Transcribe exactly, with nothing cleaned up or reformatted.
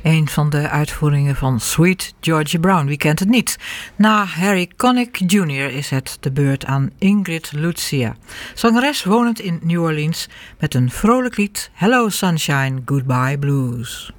Een van de uitvoeringen van Sweet Georgia Brown, wie kent het niet? Na Harry Connick junior is het de beurt aan Ingrid Lucia, zangeres wonend in New Orleans met een vrolijk lied Hello Sunshine, Goodbye Blues.